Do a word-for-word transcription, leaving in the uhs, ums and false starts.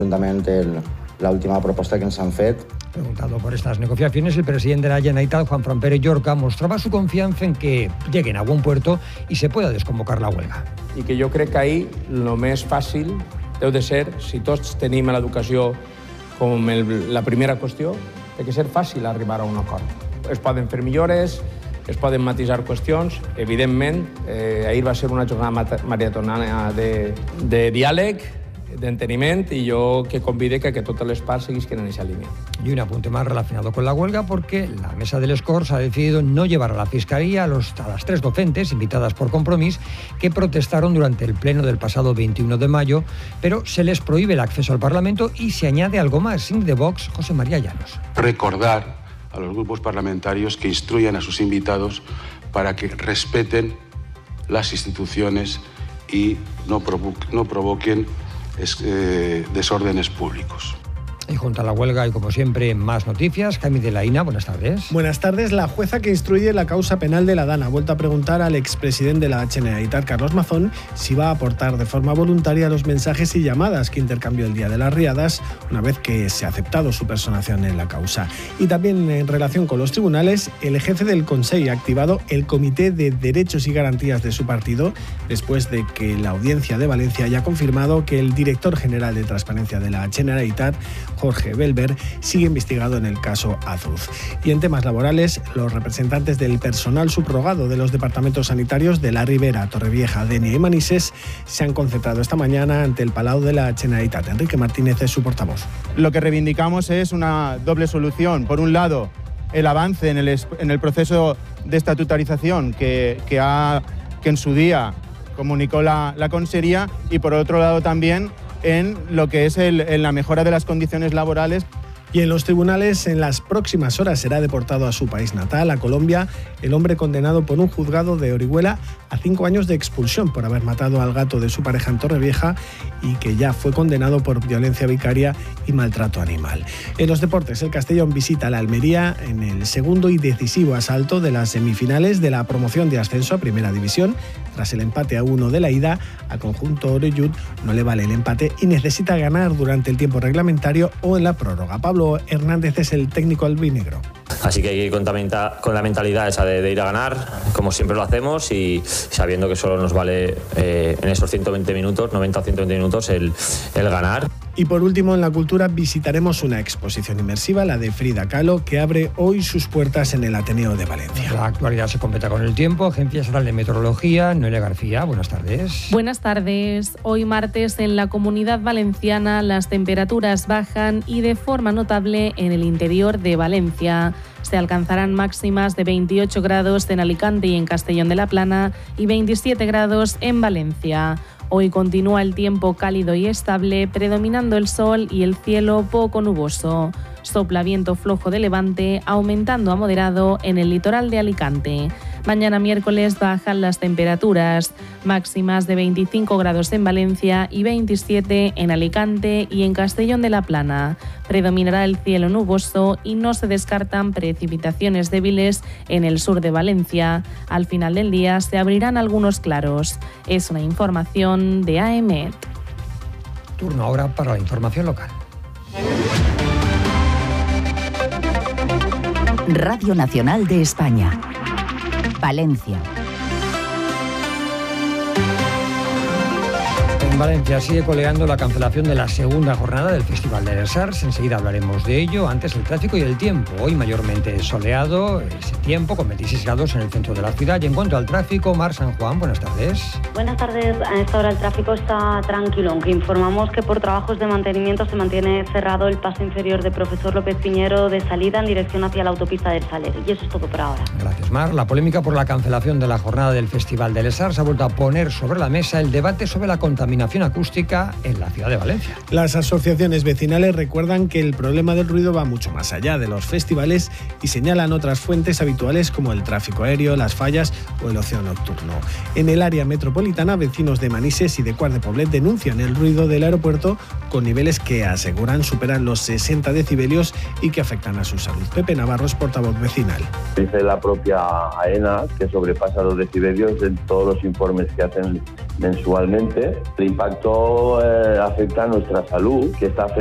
Juntament el, la última proposta que ens han fet. Preguntado por estas negociaciones, el presidente de la Generalitat, Juan Fran Pérez Llorca, mostraba su confianza en que lleguen a buen puerto y se pueda desconvocar la huelga. I que jo crec que ahir el més fàcil deu de ser, si tots tenim l'educació com el, la primera qüestió, té que ser fàcil arribar a un acord. Es poden fer millores, es poden matisar qüestions. Evidentment, eh, ahir va ser una jornada maratoniana de, de diàleg, d'enteniment, y yo que convide que, que todas las partes seguisquen en esa línea. Y un apunte más relacionado con la huelga, porque la mesa del Escorts ha decidido no llevar a la Fiscalía a, los, a las tres docentes invitadas por Compromís que protestaron durante el pleno del pasado veintiuno de mayo, pero se les prohíbe el acceso al Parlamento y se añade algo más. Sin de Vox, José María Llanos. Recordar a los grupos parlamentarios que instruyan a sus invitados para que respeten las instituciones y no, provo- no provoquen Es, eh, desórdenes públicos. Y junto a la huelga y como siempre más noticias. Jaime de la Ina, buenas tardes. Buenas tardes. La jueza que instruye la causa penal de la DANA ha vuelto a preguntar al expresidente de la Generalitat, Carlos Mazón, si va a aportar de forma voluntaria los mensajes y llamadas que intercambió el día de las riadas, una vez que se ha aceptado su personación en la causa. Y también en relación con los tribunales, el jefe del Consell ha activado el Comité de Derechos y Garantías de su partido, después de que la Audiencia de Valencia haya confirmado que el director general de Transparencia de la Generalitat, Jorge Belver, sigue investigado en el caso Azuz. Y en temas laborales, los representantes del personal subrogado de los departamentos sanitarios de La Ribera, Torrevieja, Denia y Manises se han concentrado esta mañana ante el Palau de la Generalitat. Enrique Martínez es su portavoz. Lo que reivindicamos es una doble solución. Por un lado, el avance en el, en el proceso de estatutarización que, que, ha, que en su día comunicó la, la Consellería, y por otro lado también en lo que es el, en la mejora de las condiciones laborales. Y en los tribunales, en las próximas horas será deportado a su país natal, a Colombia, el hombre condenado por un juzgado de Orihuela a cinco años de expulsión por haber matado al gato de su pareja en Torrevieja y que ya fue condenado por violencia vicaria y maltrato animal. En los deportes, el Castellón visita la Almería en el segundo y decisivo asalto de las semifinales de la promoción de ascenso a Primera División. Tras el empate a uno de la ida, al conjunto Oreyud no le vale el empate y necesita ganar durante el tiempo reglamentario o en la prórroga. Pablo Hernández es el técnico albinegro. Así que hay que ir con, con la mentalidad esa de, de ir a ganar, como siempre lo hacemos, y sabiendo que solo nos vale eh, en esos ciento veinte minutos, noventa o ciento veinte minutos, el, el ganar. Y por último, en la cultura visitaremos una exposición inmersiva, la de Frida Kahlo, que abre hoy sus puertas en el Ateneo de Valencia. La actualidad se completa con el tiempo. Agencia Estatal de Meteorología, Noelia García, buenas tardes. Buenas tardes. Hoy martes en la Comunidad Valenciana las temperaturas bajan y de forma notable en el interior de Valencia. Se alcanzarán máximas de veintiocho grados en Alicante y en Castellón de la Plana y veintisiete grados en Valencia. Hoy continúa el tiempo cálido y estable, predominando el sol y el cielo poco nuboso. Sopla viento flojo de levante, aumentando a moderado en el litoral de Alicante. Mañana miércoles bajan las temperaturas, máximas de veinticinco grados en Valencia y veintisiete en Alicante y en Castellón de la Plana. Predominará el cielo nuboso y no se descartan precipitaciones débiles en el sur de Valencia. Al final del día se abrirán algunos claros. Es una información de A E M E T. Turno ahora para la información local. Radio Nacional de España. Valencia. En Valencia sigue coleando la cancelación de la segunda jornada del Festival de Les Arts. Enseguida hablaremos de ello. Antes el tráfico y el tiempo. Hoy mayormente soleado, ese tiempo con veintiséis grados en el centro de la ciudad. Y en cuanto al tráfico, Mar San Juan, buenas tardes. Buenas tardes. A esta hora el tráfico está tranquilo, aunque informamos que por trabajos de mantenimiento se mantiene cerrado el paso inferior de Profesor López Piñero de salida en dirección hacia la autopista del Saler. Y eso es todo por ahora. Gracias, Mar. La polémica por la cancelación de la jornada del Festival de Les Arts ha vuelto a poner sobre la mesa el debate sobre la contaminación acústica en la ciudad de Valencia. Las asociaciones vecinales recuerdan que el problema del ruido va mucho más allá de los festivales y señalan otras fuentes habituales como el tráfico aéreo, las fallas o el ocio nocturno. En el área metropolitana, vecinos de Manises y de Quart de Poblet denuncian el ruido del aeropuerto con niveles que aseguran superan los sesenta decibelios y que afectan a su salud. Pepe Navarro es portavoz vecinal. Dice la propia AENA que sobrepasa los decibelios en todos los informes que hacen mensualmente. El impacto eh, afecta a nuestra salud, que está